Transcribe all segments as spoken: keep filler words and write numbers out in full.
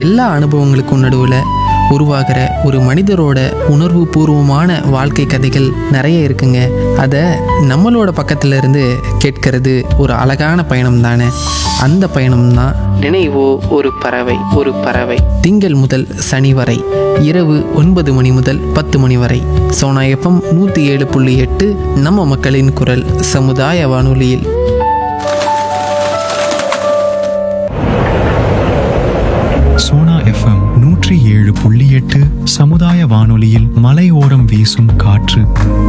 எல்லா அனுபவங்களுக்கும் நடுவில் உருவாகிற ஒரு மனிதரோட உணர்வு பூர்வமான வாழ்க்கை கதைகள் நிறைய இருக்குங்க. அதை நம்மளோட பக்கத்துல இருந்து கேட்கறது ஒரு அழகான பயணம் தானே. அந்த பயணம் தான் நினைவோ ஒரு பறவை. ஒரு பறவை திங்கள் முதல் சனி வரை இரவு ஒன்பது மணி முதல் பத்து மணி வரை சோனா எஃப்எம் நூற்றி ஏழு புள்ளி எட்டு நம்ம மக்களின் குரல் சமுதாய வானொலியில். சோனா எஃப்எம் நூற்றி ஏழு புள்ளி எட்டு சமுதாய வானொலியில் மலையோரம் வீசும் காற்று.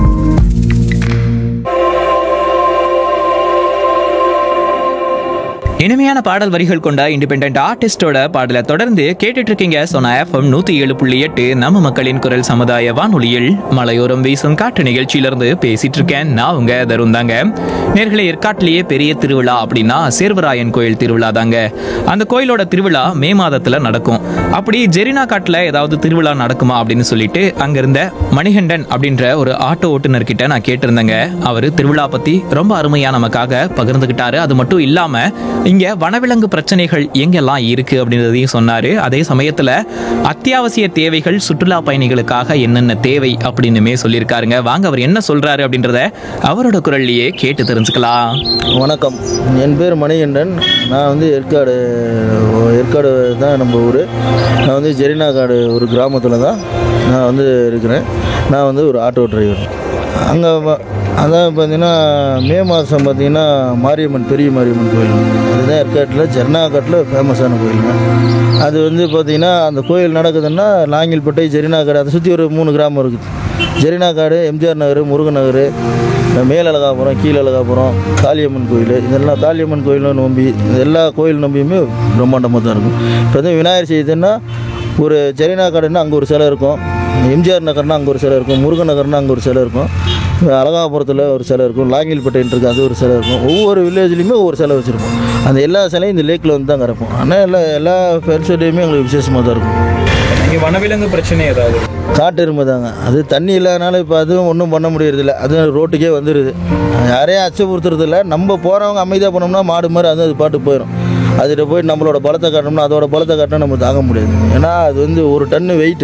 இனிமையான பாடல் வரிகள் கொண்ட இண்டிபெண்டன்ட் ஆர்டிஸ்டோட பாடலை தொடர்ந்து கேட்டுட்டு இருக்கீங்க. சோனா எஃப்எம் நூத்தி ஏழு புள்ளி எட்டு நம்ம மக்களின் குரல் சமுதாய வானொலியில் மலையோரம் வீசும் காற்று நிகழ்ச்சியிலிருந்து பேசிட்டு இருக்கேன். நான் உங்க தருண் தாங்க. நேர்களே, ஏற்காட்டிலேயே பெரிய திருவிழா அப்படின்னா சேர்வராயன் கோயில் திருவிழா தாங்க. அந்த கோயிலோட திருவிழா மே மாதத்துல நடக்கும். அப்படி ஜெரினா காட்டுல ஏதாவது திருவிழா நடக்குமா அப்படின்னு சொல்லிட்டு அங்க இருந்த மணிகண்டன் அப்படின்ற ஒரு ஆட்டோ ஓட்டுநர் கிட்ட நான் கேட்டிருந்தேங்க. அவரு திருவிழா பத்தி ரொம்ப அருமையா நமக்காக பகிர்ந்துகிட்டாரு. அது மட்டும் இல்லாம இங்க வனவிலங்கு பிரச்சனைகள் எங்கெல்லாம் இருக்கு அப்படின்றதையும் சொன்னாரு. அதே சமயத்துல அத்தியாவசிய தேவைகள் சுற்றுலா பயணிகளுக்காக என்னென்ன தேவை அப்படின்னுமே சொல்லியிருக்காருங்க. வாங்க அவர் என்ன சொல்றாரு அப்படின்றத அவரோட குரல்லையே கேட்டு தெரிஞ்சுக்கலாம். வணக்கம், என் பேர் மணிகண்டன். நான் வந்து ஏற்காடு ஏற்காடு தான் நம்ம ஊர். நான் வந்து ஜெரினா காடு ஒரு கிராமத்தில் தான் நான் வந்து இருக்கிறேன். நான் வந்து ஒரு ஆட்டோ டிரைவர். அங்கே அதான் பார்த்தீங்கன்னா மே மாதம் பார்த்தீங்கன்னா மாரியம்மன், பெரிய மாரியம்மன் கோயில், அதுதான் ஏற்காட்டில் ஜெரினா காட்டில் ஃபேமஸான கோயிலுங்க. அது வந்து பார்த்திங்கன்னா அந்த கோயில் நடக்குதுன்னா நாங்கில்பட்டை, ஜெரினா காடு, அதை சுற்றி ஒரு மூணு கிராமம் இருக்குது. ஜெரினா காடு, எம்ஜிஆர் நகர், முருகன் நகர், மேலழகாபுரம், கீழழகாபுரம், காளியம்மன் கோயில், இதெல்லாம் காளியம்மன் கோயிலும் நோம்பி, எல்லா கோயில் நம்பியுமே பிரம்மாண்டமாக தான் இருக்கும். இப்போ வந்து விநாயகர் சதுர்த்தின்னா ஒரு ஜெரினா காடுன்னா அங்கே ஒரு சிலை இருக்கும், எம்ஜிஆர் நகர்னா அங்கே ஒரு சிலை இருக்கும், முருகன் நகர்னா அங்கே ஒரு சிலை இருக்கும், அழகாபுரத்தில் ஒரு சிலை இருக்கும், லாங்கில்பட்டைன்னு இருக்குது அது ஒரு சிலை இருக்கும். ஒவ்வொரு வில்லேஜ்லேயுமே ஒவ்வொரு சிலை வச்சுருப்போம். அந்த எல்லா சிலையும் இந்த லேக்கில் வந்து தான் கறப்போம். ஆனால் எல்லா எல்லா ஃபெஸ்டிவலையுமே எங்களுக்கு விசேஷமாக தான் இருக்கும். இங்கே வனவிலங்கு பிரச்சனை ஏதாவது? காட்டு எருமை தாங்க. அது தண்ணி இல்லாதனால இப்போ அதுவும் ஒன்றும் பண்ண முடியறதில்ல. அதுவும் ரோட்டுக்கே வந்துடுது. யாரையும் அச்சப்படுத்துறதில்ல. நம்ம போகிறவங்க அமைதியாக போனோம்னா மாடு மாதிரி அது அது பாட்டு போயிடும். அதில் போய் நம்மளோட பலத்தை காட்டணும்னா அதோட பலத்தை காட்டினா நம்ம தாங்க முடியாது. ஏன்னா அது வந்து ஒரு டன்னு வெயிட்டு.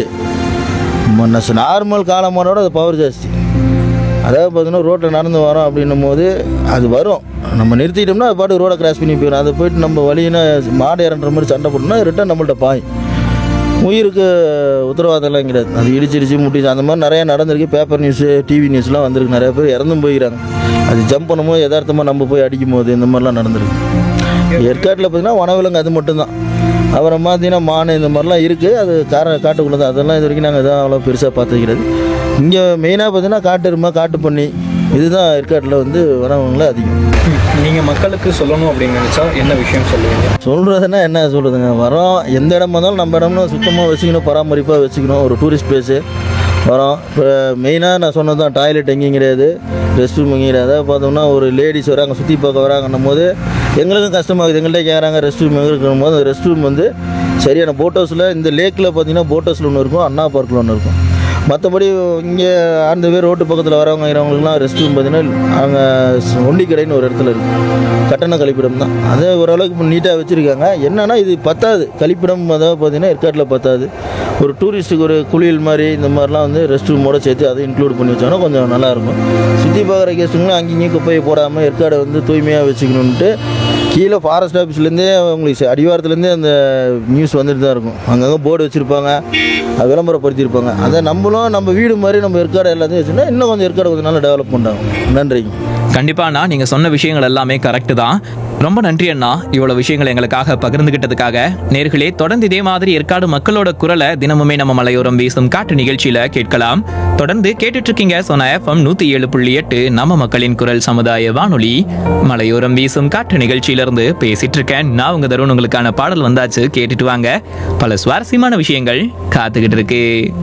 நார்மல் காலமானோட அது பவர் ஜாஸ்தி. அதாவது பார்த்தீங்கன்னா ரோட்டில் நடந்து வரோம் அப்படின்னும் போது அது வரும், நம்ம நிறுத்திட்டோம்னா அது பாட்டு ரோடை கிராஸ் பண்ணி போயிடும். அதை போய்ட்டு நம்ம வழியினா மாடு இறன்ற மாதிரி சண்டை போட்டோம்னா ரிட்டன் நம்மள்ட்ட பாய். உயிருக்கு உத்தரவாதம்லாம் கிடையாது. அது இடிச்சிடிச்சு முட்டிச்சு அந்த மாதிரி நிறையா நடந்திருக்கு. பேப்பர் நியூஸு, டிவி நியூஸ்லாம் வந்திருக்கு. நிறைய பேர் இறந்தும் போய்க்கிறாங்க. அது ஜம்ப் பண்ணும்போது யதார்த்தமாக நம்ம போய் அடிக்கும் போது இந்த மாதிரிலாம் நடந்திருக்கு. ஏற்காட்டில் பார்த்திங்கன்னா வனவிலங்கு அது மட்டும்தான். அப்புறம் பார்த்தீங்கன்னா மான் இந்த மாதிரிலாம் இருக்குது. அது கார காட்டுக்குள்ளே தான். அதெல்லாம் இது வரைக்கும் நாங்கள் எதாவது அவ்வளோ பெருசாக பார்த்துக்கிறது. இங்கே மெயினாக பார்த்தீங்கன்னா காட்டு எருமை, காட்டு பன்னி, இதுதான் ஏற்காட்டில் வந்து வனவிலங்குல அதிகம். நீங்கள் மக்களுக்கு சொல்லணும் அப்படின்னு நினச்சா என்ன விஷயம் சொல்லுவீங்க? சொல்கிறதுனா என்ன சொல்கிறதுங்க, வரோம் எந்த இடமா இருந்தாலும் நம்ம இடம்னா சுத்தமாக வச்சுக்கணும், பராமரிப்பாக வச்சுக்கணும். ஒரு டூரிஸ்ட் பிளேஸு வரோம். இப்போ மெயினாக நான் சொன்னது தான், டாய்லெட் எங்கேயும் கிடையாது, ரெஸ்ட் ரூம் எங்கேயும் கிடையாது. அதாவது பார்த்தோம்னா ஒரு லேடிஸ் வராங்க, சுற்றி பார்க்க வராங்கன்னும் போது எங்களுக்கும் கஷ்டமாகுது. எங்கள்கிட்ட கேட்குறாங்க ரெஸ்ட் ரூம் எங்கே இருக்கணும் போது அந்த ரெஸ்ட் ரூம் வந்து சரியான போட் ஹவுஸில், இந்த லேக்கில் பார்த்தீங்கன்னா போட் ஹவுஸில் ஒன்று இருக்கும், அண்ணா பார்க்கில் ஒன்று இருக்கும். மற்றபடி இங்கே அந்த பேர் ரோட்டு பக்கத்தில் வரவங்க இருக்கிறவங்களுக்குலாம் ரெஸ்ட் ரூம் பார்த்தீங்கன்னா அங்கே ஒண்டிக்கடைன்னு ஒரு இடத்துல இருக்குது. கட்டண கழிப்பிடம் தான். அதை ஓரளவுக்கு இப்போ நீட்டாக வச்சுருக்காங்க. என்னென்னா இது பத்தாது கழிப்பிடம், அதாவது பார்த்தீங்கன்னா ஏற்காட்டில் பத்தாது. ஒரு டூரிஸ்ட்டுக்கு ஒரு குளியல் மாதிரி இந்த மாதிரிலாம் வந்து ரெஸ்ட் ரூமோடு சேர்த்து அதை இன்க்ளூட் பண்ணி வச்சோன்னா கொஞ்சம் நல்லாயிருக்கும். சுற்றி பார்க்குற கெஸ்ட்டுங்களும் அங்கேயும் குப்பையை போடாமல் ஏற்காடை வந்து தூய்மையாக வச்சுக்கணுன்ட்டு கீழே ஃபாரஸ்ட் ஆஃபீஸ்லேருந்தே உங்களுக்கு அடிவாரத்துலேருந்தே அந்த நியூஸ் வந்துட்டு தான் இருக்கும். அங்கங்கே போர்டு வச்சுருப்பாங்க, அது விளம்பரப்படுத்தியிருப்பாங்க. அதை நம்மளும் நம்ம வீடு மாதிரி நம்ம ஏற்காடு எல்லாத்தையும் வச்சுன்னா இன்னும் கொஞ்சம் ஏற்காடு கொஞ்சம் நல்லா டெவலப் பண்ணுறாங்க. நன்றிங்க. கண்டிப்பாக அண்ணா, நீங்கள் சொன்ன விஷயங்கள் எல்லாமே கரெக்டு தான். ரொம்ப நன்றி அண்ணா, இவ்வளோ விஷயங்கள் எங்களுக்காக பகிர்ந்துகிட்டதுக்காக. நேர்களே, தொடர்ந்து இதே மாதிரி ஏற்காடு மக்களோட குரலை தினமுமே நம்ம மலையோரம் வீசும் காட்டு நிகழ்ச்சியில் கேட்கலாம். தொடர்ந்து கேட்டுட்டு இருக்கீங்க சோனா எஃப்எம் நூற்றி ஏழு புள்ளி எட்டு நம்ம மக்களின் குரல் சமுதாய வானொலி மலையோரம் வீசும் காட்டு நிகழ்ச்சியிலிருந்து பேசிட்டு இருக்கேன். நான் உங்க தருண். உங்களுக்கான பாடல் வந்தாச்சு, கேட்டுட்டு வாங்க. பல சுவாரஸ்யமான விஷயங்கள் காத்துக்கிட்டு இருக்கு.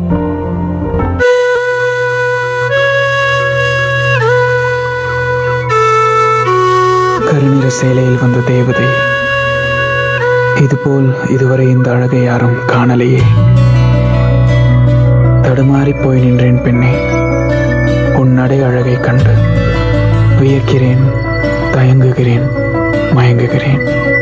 கருநிற சேலையில் வந்த தேவதை, இதுபோல் இதுவரை இந்த அழகை யாரும் காணலையே. தடுமாறி போய் நின்றேன் பெண்ணே, உன் நடை அழகை கண்டு வியக்கிறேன், தயங்குகிறேன், மயங்குகிறேன்.